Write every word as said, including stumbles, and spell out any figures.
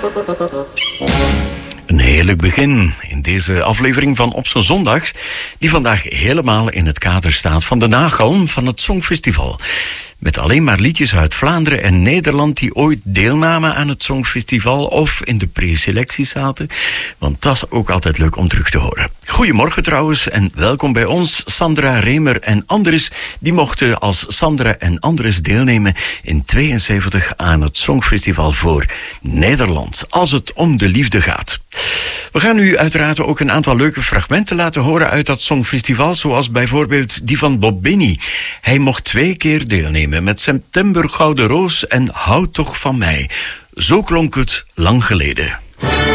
Een heerlijk begin in deze aflevering van Op z'n Zondags, die vandaag helemaal in het kader staat van de nagalm van het Songfestival. Met alleen maar liedjes uit Vlaanderen en Nederland die ooit deelnamen aan het Songfestival of in de preselectie zaten. Want dat is ook altijd leuk om terug te horen. Goedemorgen trouwens en welkom bij ons. Sandra, Remer en Andres, die mochten als Sandra en Andres deelnemen in tweeënzeventig aan het Songfestival voor Nederland. Als het om de liefde gaat. We gaan u uiteraard ook een aantal leuke fragmenten laten horen uit dat Songfestival, zoals bijvoorbeeld die van Bob Binny. Hij mocht twee keer deelnemen met September Gouden Roos en Houd toch van mij. Zo klonk het lang geleden.